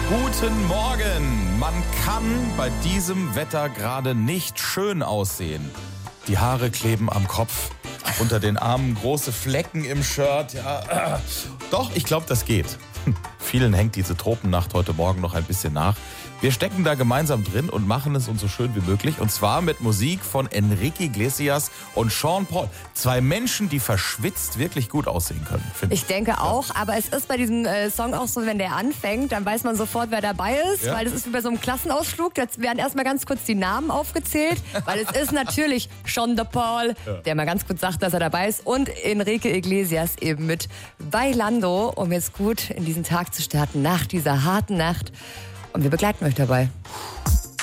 Guten Morgen. Man kann bei diesem Wetter gerade nicht schön aussehen. Die Haare kleben am Kopf, unter den Armen große Flecken im Shirt. Ja, doch, ich glaube, das geht. Vielen hängt diese Tropennacht heute Morgen noch ein bisschen nach. Wir stecken da gemeinsam drin und machen es uns so schön wie möglich. Und zwar mit Musik von Enrique Iglesias und Sean Paul. Zwei Menschen, die verschwitzt wirklich gut aussehen können, finde ich. Ich denke auch, aber es ist bei diesem Song auch so, wenn der anfängt, dann weiß man sofort, wer dabei ist. Ja? Weil das ist wie bei so einem Klassenausflug. Da werden erstmal ganz kurz die Namen aufgezählt. Weil es ist natürlich Sean Paul, der mal ganz kurz sagt, dass er dabei ist. Und Enrique Iglesias eben mit Bailando, um jetzt gut in diesen Tag zu starten, nach dieser harten Nacht. Und wir begleiten euch dabei.